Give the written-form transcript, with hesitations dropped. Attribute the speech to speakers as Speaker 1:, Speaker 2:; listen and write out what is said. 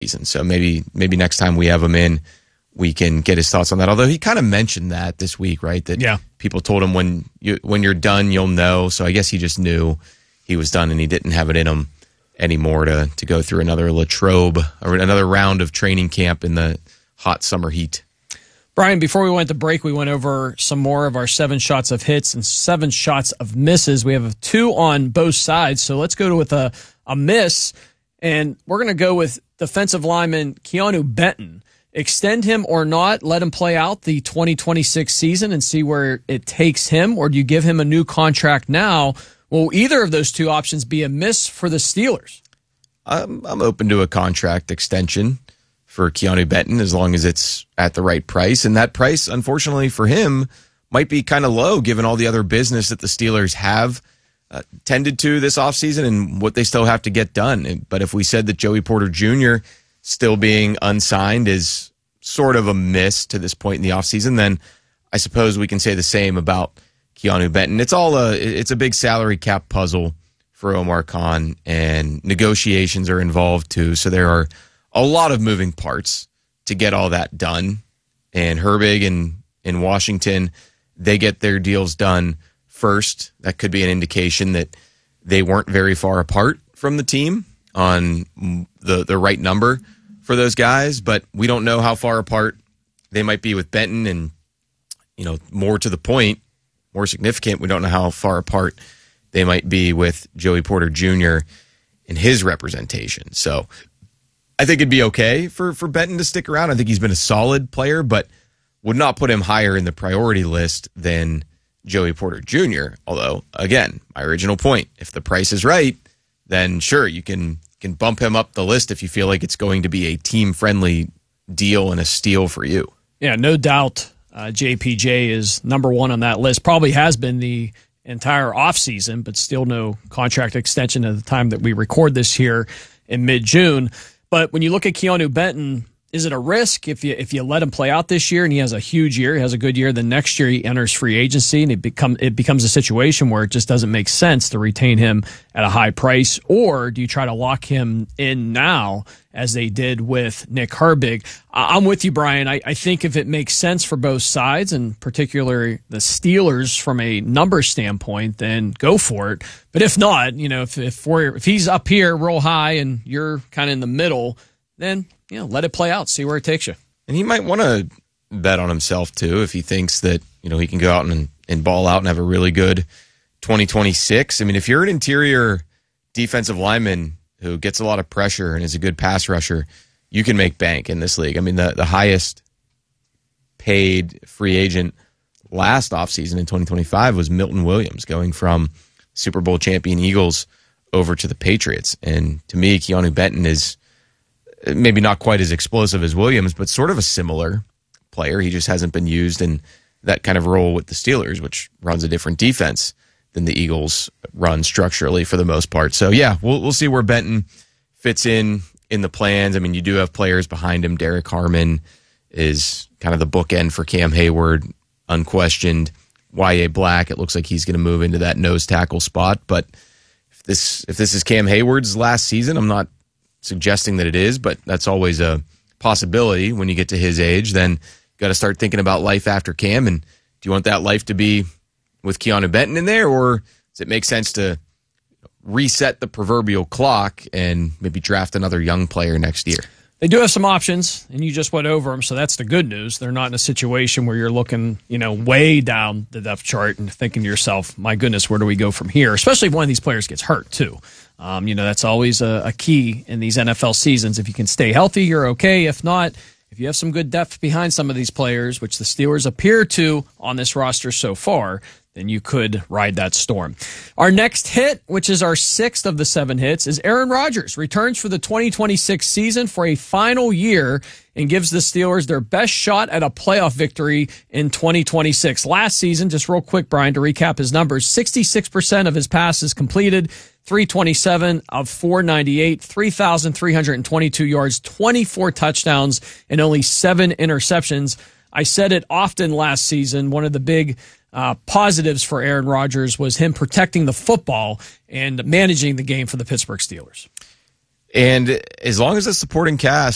Speaker 1: season. So maybe next time we have him in, we can get his thoughts on that. Although he kind of mentioned that this week, right? That people told him when you're done, you'll know. So I guess he just knew he was done and he didn't have it in him anymore to go through another Latrobe or another round of training camp in the hot summer heat.
Speaker 2: Brian, before we went to break, we went over some more of our 7 shots of hits and 7 shots of misses. We have 2 on both sides. So let's go with a miss. And we're going to go with defensive lineman Keanu Benton. Extend him or not, let him play out the 2026 season and see where it takes him, or do you give him a new contract now? Will either of those 2 options be a miss for the Steelers?
Speaker 1: I'm open to a contract extension for Keanu Benton as long as it's at the right price. And that price, unfortunately for him, might be kind of low given all the other business that the Steelers have tended to this offseason and what they still have to get done. But if we said that Joey Porter Jr. still being unsigned is sort of a miss to this point in the offseason, then I suppose we can say the same about Keanu Benton. It's a big salary cap puzzle for Omar Khan, and negotiations are involved too. So there are a lot of moving parts to get all that done. And Herbig in Washington, they get their deals done first. That could be an indication that they weren't very far apart from the team on the right number for those guys, but we don't know how far apart they might be with Benton, and more to the point, more significant, we don't know how far apart they might be with Joey Porter Jr. in his representation. So I think it'd be okay for Benton to stick around. I think he's been a solid player, but would not put him higher in the priority list than Joey Porter Jr. Although, again, my original point, if the price is right, then sure, you can bump him up the list if you feel like it's going to be a team-friendly deal and a steal for you.
Speaker 2: Yeah, no doubt JPJ is number 1 on that list. Probably has been the entire offseason, but still no contract extension at the time that we record this here in mid-June. But when you look at Keanu Benton, is it a risk if you let him play out this year and he has a huge year, he has a good year, then next year he enters free agency and it becomes a situation where it just doesn't make sense to retain him at a high price? Or do you try to lock him in now as they did with Nick Herbig? I'm with you, Brian. I think if it makes sense for both sides, and particularly the Steelers from a number standpoint, then go for it. But if not, if he's up here real high and you're kind of in the middle, then let it play out, see where it takes you.
Speaker 1: And he might want to bet on himself, too, if he thinks that, he can go out and ball out and have a really good 2026. I mean, if you're an interior defensive lineman who gets a lot of pressure and is a good pass rusher, you can make bank in this league. I mean, the highest paid free agent last offseason in 2025 was Milton Williams, going from Super Bowl champion Eagles over to the Patriots. And to me, Keanu Benton is maybe not quite as explosive as Williams, but sort of a similar player. He just hasn't been used in that kind of role with the Steelers, which runs a different defense than the Eagles run structurally for the most part. So, yeah, we'll see where Benton fits in the plans. I mean, you do have players behind him. Derek Harmon is kind of the bookend for Cam Hayward, unquestioned. Y.A. Black, it looks like he's going to move into that nose tackle spot. But if this is Cam Hayward's last season, I'm not suggesting that it is, but that's always a possibility when you get to his age. Then you got to start thinking about life after Cam. And do you want that life to be with Keanu Benton in there, or does it make sense to reset the proverbial clock and maybe draft another young player next year?
Speaker 2: They do have some options, and you just went over them, so that's the good news. They're not in a situation where you're looking, way down the depth chart and thinking to yourself, my goodness, where do we go from here? Especially if one of these players gets hurt, too. That's always a key in these NFL seasons. If you can stay healthy, you're okay. If not, if you have some good depth behind some of these players, which the Steelers appear to on this roster so far, then you could ride that storm. Our next hit, which is our 6th of the 7 hits, is Aaron Rodgers returns for the 2026 season for a final year and gives the Steelers their best shot at a playoff victory in 2026. Last season, just real quick, Brian, to recap his numbers, 66% of his passes completed, 327 of 498, 3,322 yards, 24 touchdowns, and only 7 interceptions. I said it often last season, one of the big positives for Aaron Rodgers was him protecting the football and managing the game for the Pittsburgh Steelers.
Speaker 1: And as long as the supporting cast